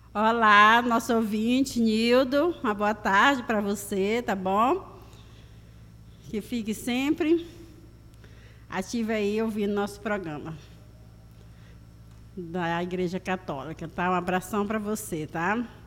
Olá, nosso ouvinte, Nildo. Uma boa tarde para você, tá bom? Que fique sempre ativo aí ouvindo nosso programa da Igreja Católica, tá? Um abração para você, tá?